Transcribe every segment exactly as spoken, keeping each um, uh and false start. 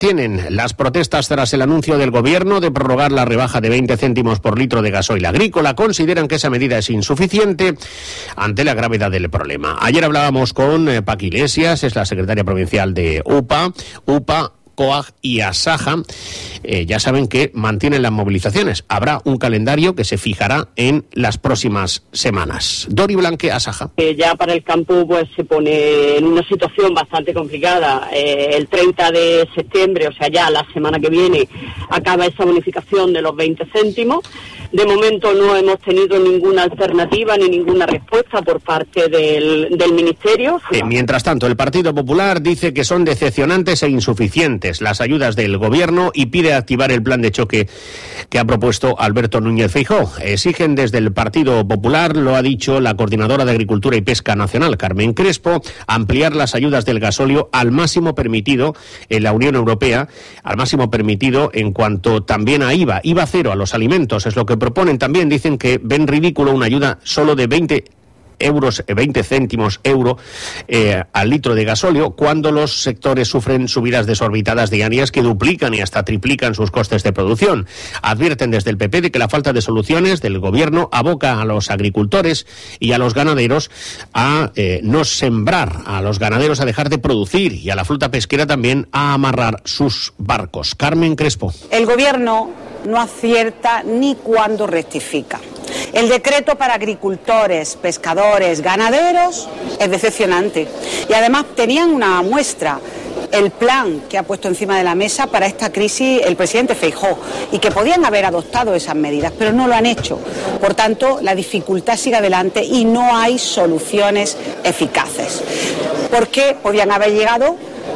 mantienen las protestas tras el anuncio del Gobierno de prorrogar la rebaja de veinte céntimos por litro de gasoil agrícola. Consideran que esa medida es insuficiente ante la gravedad del problema. Ayer hablábamos con eh, Paqui Iglesias, es la secretaria provincial de U P A, U P A, COAG y ASAJA. Eh, ya saben que mantienen las movilizaciones. Habrá un calendario que se fijará en las próximas semanas. Dori Blanque, ASAJA. Eh, ya para el campo pues se pone en una situación bastante complicada. Eh, el treinta de septiembre, o sea ya la semana que viene, acaba esa bonificación de los veinte céntimos. De momento no hemos tenido ninguna alternativa ni ninguna respuesta por parte del, del Ministerio. Eh, mientras tanto, el Partido Popular dice que son decepcionantes e insuficientes las ayudas del Gobierno y pide activar el plan de choque que ha propuesto Alberto Núñez Feijóo. Exigen desde el Partido Popular, lo ha dicho la coordinadora de Agricultura y Pesca Nacional, Carmen Crespo, ampliar las ayudas del gasóleo al máximo permitido en la Unión Europea, al máximo permitido en cuanto también a I V A. I V A cero a los alimentos es lo que proponen. También dicen que ven ridículo una ayuda solo de veinte euros, veinte céntimos euro eh, al litro de gasóleo, cuando los sectores sufren subidas desorbitadas diarias que duplican y hasta triplican sus costes de producción. Advierten desde el P P de que la falta de soluciones del Gobierno aboca a los agricultores y a los ganaderos a eh, no sembrar, a los ganaderos a dejar de producir y a la flota pesquera también a amarrar sus barcos. Carmen Crespo. El Gobierno no acierta ni cuando rectifica. El decreto para agricultores, pescadores, ganaderos es decepcionante. Y además tenían una muestra, el plan que ha puesto encima de la mesa para esta crisis el presidente Feijóo, y que podían haber adoptado esas medidas, pero no lo han hecho. Por tanto, la dificultad sigue adelante y no hay soluciones eficaces. Porque podían haber llegado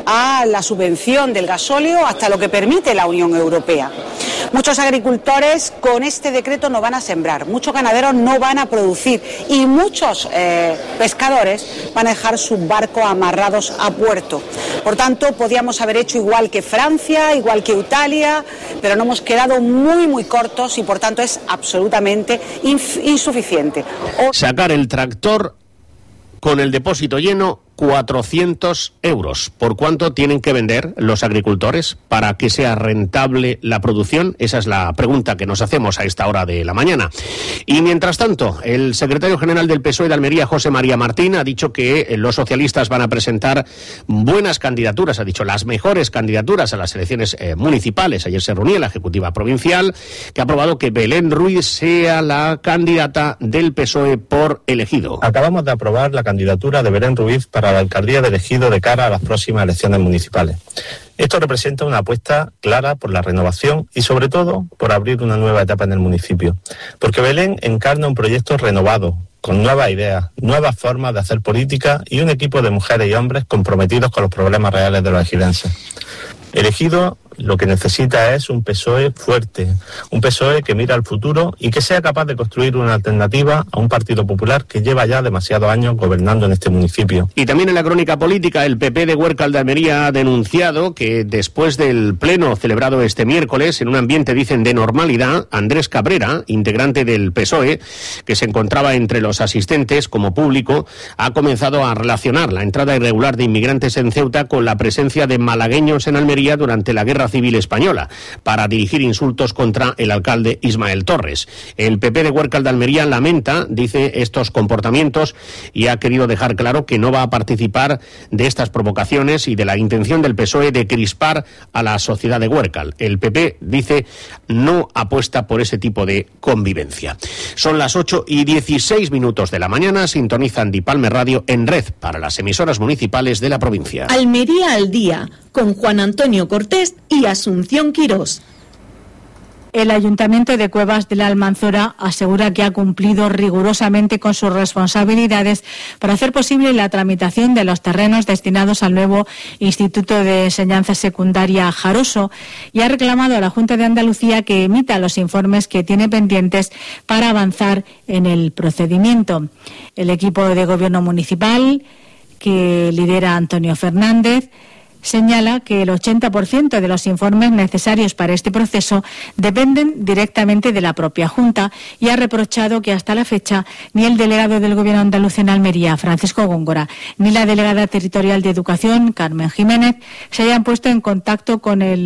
a la subvención del gasóleo hasta lo que permite la Unión Europea. Muchos agricultores con este decreto no van a sembrar, muchos ganaderos no van a producir y muchos eh, pescadores van a dejar sus barcos amarrados a puerto. Por tanto, podíamos haber hecho igual que Francia, igual que Italia, pero nos hemos quedado muy, muy cortos y por tanto es absolutamente inf- insuficiente. O... Sacar el tractor con el depósito lleno, cuatrocientos euros. ¿Por cuánto tienen que vender los agricultores para que sea rentable la producción? Esa es la pregunta que nos hacemos a esta hora de la mañana. Y mientras tanto, el secretario general del P S O E de Almería, José María Martín, ha dicho que los socialistas van a presentar buenas candidaturas, ha dicho las mejores candidaturas a las elecciones eh, municipales. Ayer se reunía la Ejecutiva Provincial, que ha aprobado que Belén Ruiz sea la candidata del P S O E por Elegido. Acabamos de aprobar la candidatura de Belén Ruiz para la alcaldía de Elegido de cara a las próximas elecciones municipales. Esto representa una apuesta clara por la renovación y sobre todo por abrir una nueva etapa en el municipio, porque Belén encarna un proyecto renovado, con nuevas ideas, nuevas formas de hacer política y un equipo de mujeres y hombres comprometidos con los problemas reales de los ejidenses. Elegido lo que necesita es un P S O E fuerte, un P S O E que mira al futuro y que sea capaz de construir una alternativa a un Partido Popular que lleva ya demasiados años gobernando en este municipio. Y también en la crónica política, el P P de Huércal de Almería ha denunciado que después del pleno celebrado este miércoles, en un ambiente, dicen, de normalidad, Andrés Cabrera, integrante del P S O E, que se encontraba entre los asistentes como público, ha comenzado a relacionar la entrada irregular de inmigrantes en Ceuta con la presencia de malagueños en Almería durante la Guerra Civil Española, para dirigir insultos contra el alcalde Ismael Torres. El P P de Huércal de Almería lamenta, dice, estos comportamientos y ha querido dejar claro que no va a participar de estas provocaciones y de la intención del P S O E de crispar a la sociedad de Huércal. El P P, dice, no apuesta por ese tipo de convivencia. Son las ocho y dieciséis minutos de la mañana, sintonizan Dipalme Radio en red para las emisoras municipales de la provincia. Almería al día, con Juan Antonio Cortés y Asunción Quirós. El Ayuntamiento de Cuevas de la Almanzora asegura que ha cumplido rigurosamente con sus responsabilidades para hacer posible la tramitación de los terrenos destinados al nuevo Instituto de Enseñanza Secundaria Jaroso y ha reclamado a la Junta de Andalucía que emita los informes que tiene pendientes para avanzar en el procedimiento. El equipo de gobierno municipal, que lidera Antonio Fernández, señala que el ochenta por ciento de los informes necesarios para este proceso dependen directamente de la propia Junta y ha reprochado que hasta la fecha ni el delegado del Gobierno andaluz en Almería, Francisco Góngora, ni la delegada territorial de Educación, Carmen Jiménez, se hayan puesto en contacto con el